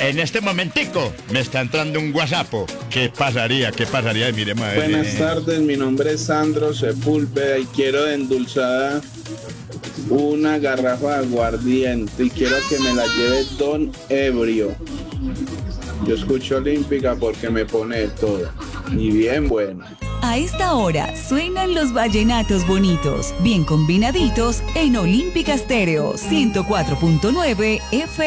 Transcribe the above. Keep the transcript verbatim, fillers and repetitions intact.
En este momentico me está entrando un WhatsApp. ¿Qué pasaría? ¿Qué pasaría? Miremos a ver. Buenas tardes, mi nombre es Sandro Sepúlveda y quiero de endulzada una garrafa de aguardiente y quiero que me la lleve Don Ebrio. Yo escucho Olímpica porque me pone todo y bien bueno. A esta hora suenan los vallenatos bonitos, bien combinaditos en Olímpica Estéreo ciento cuatro punto nueve F M.